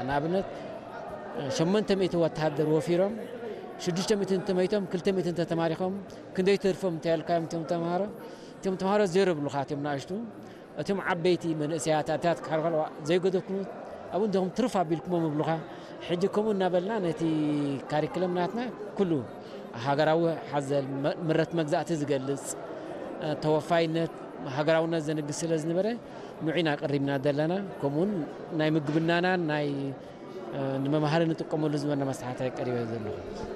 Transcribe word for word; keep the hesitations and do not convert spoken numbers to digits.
نابنت شمنت مئة وتهدر وفيرم شدشت مئة تميتهم كلت مئة تتماريخهم كندي ترفم تالكام تم تمارا تم تمارا زيرب لخاتم ناشتو أتم عبيتي من سياتات كارغلوا زي قدر كنوت أبوندهم ترفع بالكم مبلغها حجكم النبلنا نتي كاريكلم ناتنا كله هاجراوه حزل مرت مجزأة تزجلس توفاينت هاجراونا زنق السلز نبره نوعنا قريبنا دلنا كمون ناي مقبلنا ناي نما مهارنا تقوم لزمنا مساحات قريبة زلنا